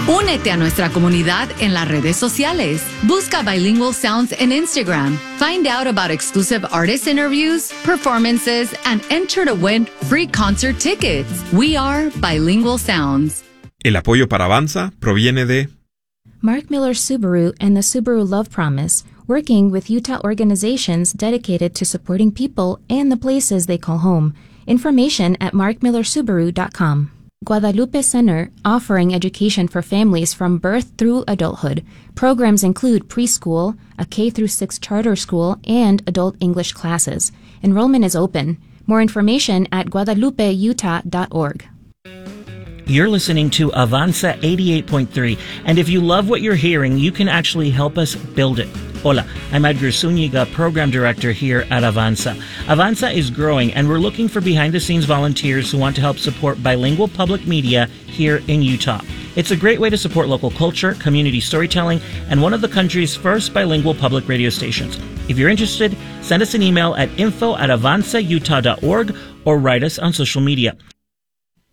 Únete a nuestra comunidad en las redes sociales. Busca Bilingual Sounds en Instagram. Find out about exclusive artist interviews, performances, and enter to win free concert tickets. We are Bilingual Sounds. El apoyo para Avanza proviene de Mark Miller Subaru and the Subaru Love Promise, working with Utah organizations dedicated to supporting people and the places they call home. Information at markmillersubaru.com. Guadalupe Center, offering education for families from birth through adulthood. Programs include preschool, a K-6 charter school, and adult English classes. Enrollment is open. More information at guadalupeutah.org. You're listening to Avanza 88.3, and if you love what you're hearing, you can actually help us build it. Hola, I'm Edgar Zúñiga, Program Director here at Avanza. Avanza is growing, and we're looking for behind-the-scenes volunteers who want to help support bilingual public media here in Utah. It's a great way to support local culture, community storytelling, and one of the country's first bilingual public radio stations. If you're interested, send us an email at info@avanzautah.org or write us on social media.